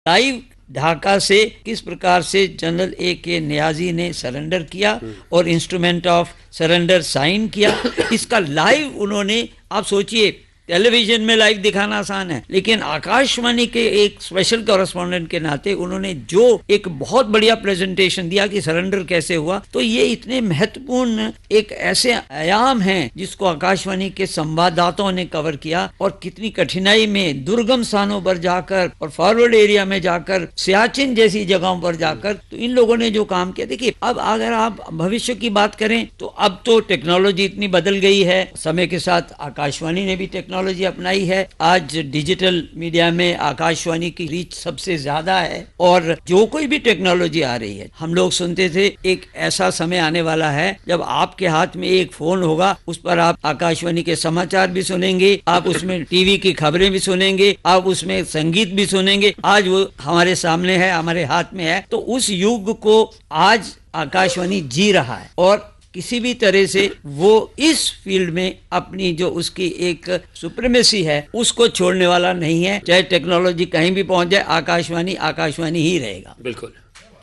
Live Dhaka से किस प्रकार से जनरल A.K. नियाजी ने सरेंडर किया और इंस्ट्रूमेंट ऑफ सरेंडर साइन किया, इसका लाइव उन्होंने, आप सोचिए टेलीविजन में लाइव दिखाना आसान है, लेकिन आकाशवाणी के एक स्पेशल कॉरेस्पॉन्डेंट के नाते उन्होंने जो एक बहुत बढ़िया प्रेजेंटेशन दिया कि सरेंडर कैसे हुआ, तो ये इतने महत्वपूर्ण एक ऐसे आयाम हैं जिसको आकाशवाणी के संवाददाताओं ने कवर किया, और कितनी कठिनाई में दुर्गम स्थानों पर जाकर और फॉरवर्ड एरिया में जाकर, सियाचिन जैसी जगहों पर जाकर, तो इन लोगों ने जो काम किया। देखिए, अब अगर आप भविष्य की बात करें तो अब तो टेक्नोलॉजी इतनी बदल गई है, समय के साथ आकाशवाणी ने भी टेक्नोलॉजी अपनाई है। आज डिजिटल मीडिया में आकाशवाणी की रीच सबसे ज्यादा है, और जो कोई भी टेक्नोलॉजी आ रही है, हम लोग सुनते थे एक ऐसा समय आने वाला है जब आपके हाथ में एक फोन होगा, उस पर आप आकाशवाणी के समाचार भी सुनेंगे, आप उसमें टीवी की खबरें भी सुनेंगे, आप उसमें संगीत भी सुनेंगे। आज वो हमारे सामने है, हमारे हाथ में है, तो उस युग को आज आकाशवाणी जी रहा है, और किसी भी तरह से वो इस फील्ड में अपनी जो उसकी एक सुप्रीमेसी है उसको छोड़ने वाला नहीं है। चाहे टेक्नोलॉजी कहीं भी पहुंच जाए, आकाशवाणी आकाशवाणी ही रहेगा। बिल्कुल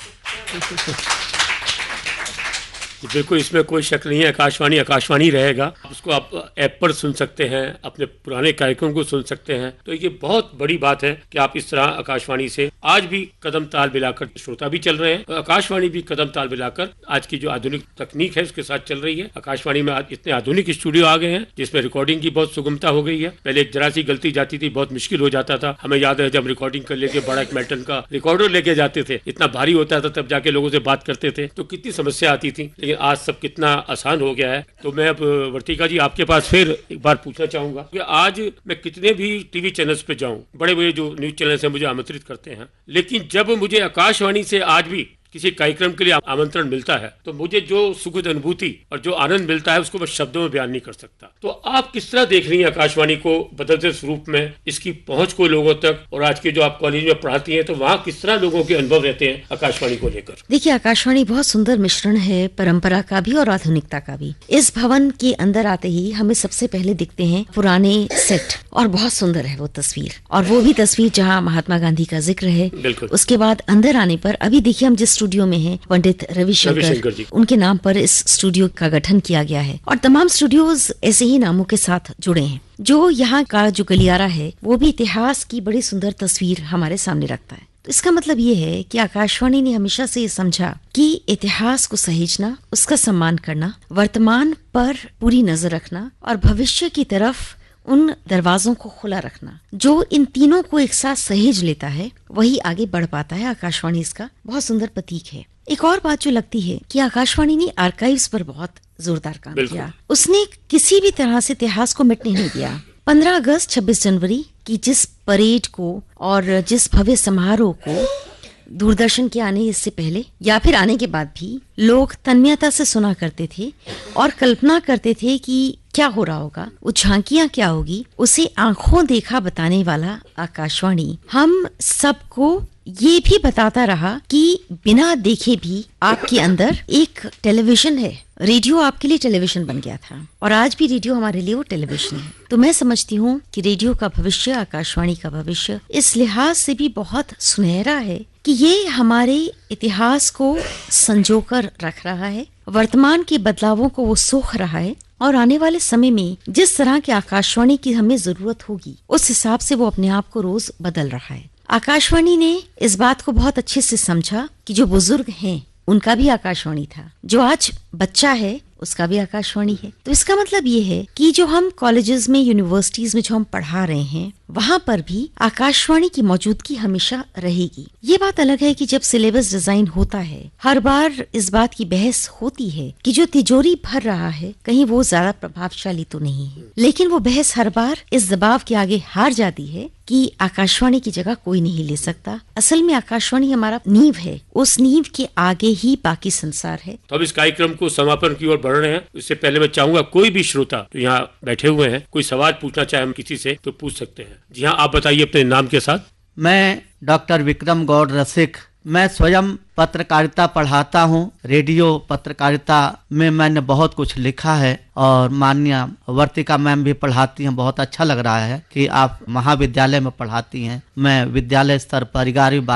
बिल्कुल, इसमें कोई शक नहीं है, आकाशवाणी आकाशवाणी रहेगा। उसको आप ऐप पर सुन सकते हैं, अपने पुराने कार्यक्रम को सुन सकते हैं, तो ये बहुत बड़ी बात है कि आप इस तरह आकाशवाणी से आज भी कदम ताल मिलाकर, श्रोता भी चल रहे हैं, आकाशवाणी भी कदम ताल मिलाकर आज की जो आधुनिक तकनीक है उसके साथ चल रही है। आकाशवाणी में आज इतने आधुनिक स्टूडियो आ गए हैं जिसमें रिकॉर्डिंग की बहुत सुगमता हो गई है। पहले एक जरा सी गलती जाती थी, बहुत मुश्किल हो जाता था। हमें याद है जब रिकॉर्डिंग कर लेके बड़ा एक मेल्टन का रिकॉर्डर लेके जाते थे, इतना भारी होता था, तब जाके लोगों से बात करते थे, तो कितनी समस्या आती थी। लेकिन आज सब कितना आसान हो गया है। तो मैं अब वर्तिका जी आपके पास फिर एक बार पूछना चाहूंगा कि आज मैं कितने भी टीवी चैनल्स पे जाऊं, बड़े बड़े जो न्यूज चैनल्स हैं मुझे आमंत्रित करते हैं, लेकिन जब मुझे आकाशवाणी से आज भी किसी कार्यक्रम के लिए आमंत्रण मिलता है तो मुझे जो सुखद अनुभूति और जो आनंद मिलता है उसको मैं शब्दों में बयान नहीं कर सकता। तो आप किस तरह देख रही हैं आकाशवाणी को बदलते स्वरूप में, इसकी पहुंच को लोगों तक, और आज के जो आप कॉलेज में पढ़ाती हैं तो वहाँ किस तरह लोगों के अनुभव रहते हैं आकाशवाणी को लेकर? देखिए, आकाशवाणी बहुत सुंदर मिश्रण है परंपरा का भी और आधुनिकता का भी। इस भवन के अंदर आते ही हमें सबसे पहले दिखते हैं पुराने सेट, और बहुत सुंदर है वो तस्वीर, और वो भी तस्वीर जहाँ महात्मा गांधी का जिक्र है। उसके बाद अंदर आने पर अभी देखिए हम जिस स्टूडियो में हैं, पंडित रविशंकर जी, उनके नाम पर इस स्टूडियो का गठन किया गया है, और तमाम स्टूडियोज ऐसे ही नामों के साथ जुड़े हैं। जो यहाँ का जो गलियारा है वो भी इतिहास की बड़ी सुंदर तस्वीर हमारे सामने रखता है। तो इसका मतलब ये है कि आकाशवाणी ने हमेशा से ये समझा कि इतिहास को सहेजना, उसका सम्मान करना, वर्तमान पर पूरी नजर रखना और भविष्य की तरफ उन दरवाजों को खुला रखना। जो इन तीनों को एक साथ सहेज लेता है वही आगे बढ़ पाता है। आकाशवाणी इसका बहुत सुंदर प्रतीक है। एक और बात जो लगती है कि आकाशवाणी ने आर्काइव्स पर बहुत जोरदार काम किया। उसने किसी भी तरह से इतिहास को मिटने नहीं दिया। 15 अगस्त 26 जनवरी की जिस परेड को और जिस भव्य समारोह को दूरदर्शन के आने इससे पहले या फिर आने के बाद भी लोग तन्मयता से सुना करते थे और कल्पना करते थे कि क्या हो रहा होगा, वो झांकियां क्या होगी, उसे आंखों देखा बताने वाला आकाशवाणी हम सबको ये भी बताता रहा कि बिना देखे भी आपके अंदर एक टेलीविजन है। रेडियो आपके लिए टेलीविजन बन गया था, और आज भी रेडियो हमारे लिए वो टेलीविजन है। तो मैं समझती हूँ कि रेडियो का भविष्य, आकाशवाणी का भविष्य इस लिहाज से भी बहुत सुनहरा है कि ये हमारे इतिहास को संजोकर रख रहा है, वर्तमान के बदलावों को वो सोख रहा है, और आने वाले समय में जिस तरह की आकाशवाणी की हमें जरूरत होगी उस हिसाब से वो अपने आप को रोज बदल रहा है। आकाशवाणी ने इस बात को बहुत अच्छे से समझा कि जो बुजुर्ग हैं उनका भी आकाशवाणी था, जो आज बच्चा है उसका भी आकाशवाणी है। तो इसका मतलब ये है कि जो हम कॉलेजेस में, यूनिवर्सिटीज में जो हम पढ़ा रहे हैं वहाँ पर भी आकाशवाणी की मौजूदगी हमेशा रहेगी। ये बात अलग है कि जब सिलेबस डिजाइन होता है हर बार इस बात की बहस होती है कि जो तिजोरी भर रहा है कहीं वो ज्यादा प्रभावशाली तो नहीं है, लेकिन वो बहस हर बार इस दबाव के आगे हार जाती है कि आकाशवाणी की जगह कोई नहीं ले सकता। असल में आकाशवाणी हमारा नींव है, उस नींव के आगे ही बाकी संसार है। तो अब इस कार्यक्रम को समापन की ओर बढ़ रहे हैं। इससे पहले मैं चाहूंगा कोई भी श्रोता तो यहाँ बैठे हुए हैं, कोई सवाल पूछना चाहे हम किसी से तो पूछ सकते हैं। जी हाँ, आप बताइए अपने नाम के साथ। मैं डॉक्टर विक्रम गौड़ रसिक, मैं स्वयं पत्रकारिता पढ़ाता हूँ। रेडियो पत्रकारिता में मैंने बहुत कुछ लिखा है और माननीय वर्तिका मैम भी पढ़ाती हैं। बहुत अच्छा लग रहा है कि आप महाविद्यालय में पढ़ाती हैं। मैं विद्यालय स्तर पर 11वीं